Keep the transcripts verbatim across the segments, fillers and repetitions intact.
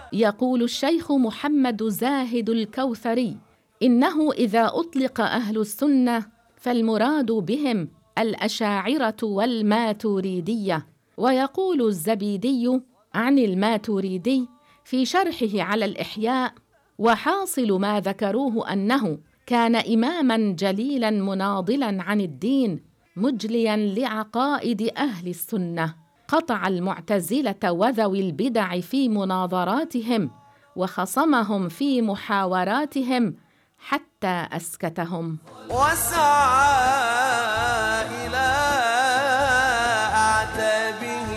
يقول الشيخ محمد زاهد الكوثري: إنه إذا أطلق أهل السنة فالمراد بهم الأشاعرة والماتريدية. ويقول الزبيدي عن الماتريدي في شرحه على الإحياء: وحاصل ما ذكروه أنه كان إماماً جليلاً مناضلاً عن الدين مجلياً لعقائد أهل السنة، قطع المعتزلة وذوي البدع في مناظراتهم وخصمهم في محاوراتهم حتى أسكتهم. وسعى إلى أعتابه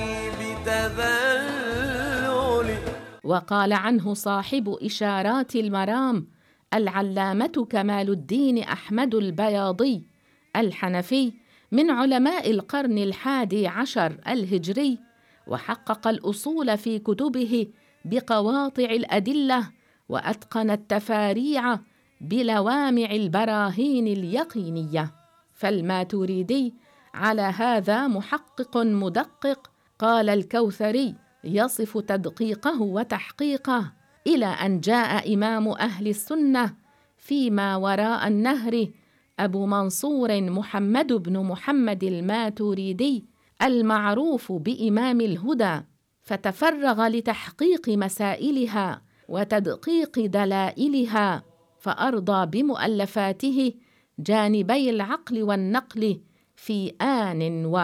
بتذلل. وقال عنه صاحب إشارات المرام العلامة كمال الدين أحمد البياضي الحنفي من علماء القرن الحادي عشر الهجري، وحقق الأصول في كتبه بقواطع الأدلة، وأتقن التفاريع بلوامع البراهين اليقينية. فالماتريدي على هذا محقق مدقق. قال الكوثري يصف تدقيقه وتحقيقه إلى أن جاء إمام أهل السنة فيما وراء النهر أبو منصور محمد بن محمد الماتريدي المعروف بإمام الهدى، فتفرغ لتحقيق مسائلها وتدقيق دلائلها، فأرضى بمؤلفاته جانبي العقل والنقل في آن واحد.